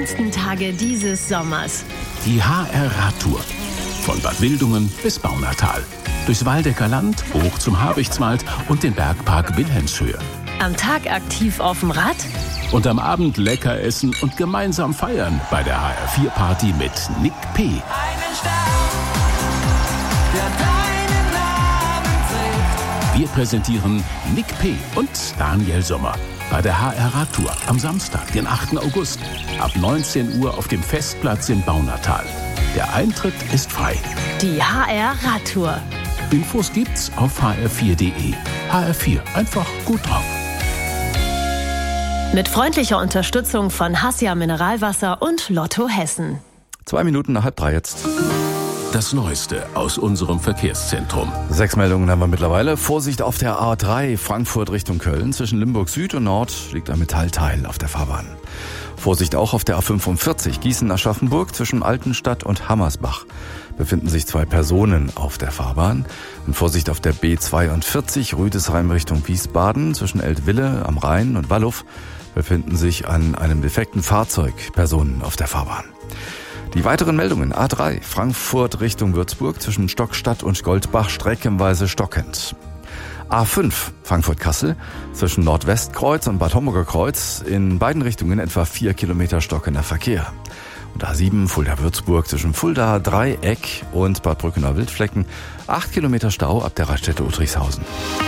schönsten Tage dieses Sommers. Die HR-Radtour. Von Bad Wildungen bis Baunatal. Durchs Waldecker Land, hoch zum Habichtswald und den Bergpark Wilhelmshöhe. Am Tag aktiv auf dem Rad Und am Abend lecker essen und gemeinsam feiern bei der HR4-Party mit Nick P. Einen Stern, der deinen Namen trägt. Wir präsentieren Nick P. und Daniel Sommer bei der HR-Radtour am Samstag, den 8. August, ab 19 Uhr auf dem Festplatz in Baunatal. Der Eintritt ist frei. die HR-Radtour. Infos gibt's auf hr4.de. HR4, einfach gut drauf. Mit freundlicher Unterstützung von Hassia Mineralwasser und Lotto Hessen. 2 Minuten nach 2:30 jetzt. Das Neueste aus unserem Verkehrszentrum. 6 Meldungen haben wir mittlerweile. Vorsicht auf der A3 Frankfurt Richtung Köln. Zwischen Limburg Süd und Nord liegt ein Metallteil auf der Fahrbahn. Vorsicht auch auf der A45 Gießen-Aschaffenburg. Zwischen Altenstadt und Hammersbach befinden sich 2 Personen auf der Fahrbahn. Und Vorsicht auf der B42 Rüdesheim Richtung Wiesbaden. Zwischen Eltville am Rhein und Walluf befinden sich an einem defekten Fahrzeug Personen auf der Fahrbahn. Die weiteren Meldungen: A3 Frankfurt Richtung Würzburg zwischen Stockstadt und Goldbach streckenweise stockend. A5 Frankfurt-Kassel zwischen Nordwestkreuz und Bad Homburger Kreuz in beiden Richtungen etwa 4 Kilometer stockender Verkehr. Und A7 Fulda-Würzburg zwischen Fulda, Dreieck und Bad Brückener-Wildflecken 8 Kilometer Stau ab der Raststätte Uttrichshausen.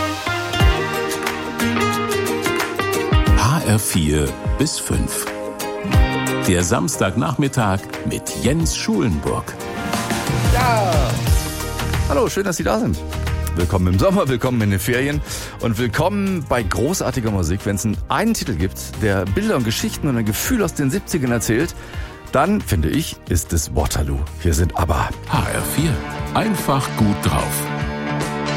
HR4 bis 5. Der Samstagnachmittag mit Jens Schulenburg. Ja! Hallo, schön, dass Sie da sind. Willkommen im Sommer, willkommen in den Ferien und willkommen bei großartiger Musik. Wenn es einen Titel gibt, der Bilder und Geschichten und ein Gefühl aus den 70ern erzählt, dann, finde ich, ist es Waterloo. Hier sind ABBA. HR4, einfach gut drauf.